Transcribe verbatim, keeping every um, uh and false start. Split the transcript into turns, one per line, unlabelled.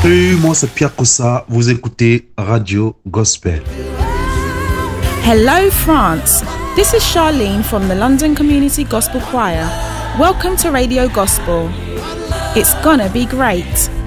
Salut, moi c'est Pierre Coussa, vous écoutez Radio Gospel.
Hello France, this is Charlene from the London Community Gospel Choir. Welcome to Radio Gospel. It's gonna be great.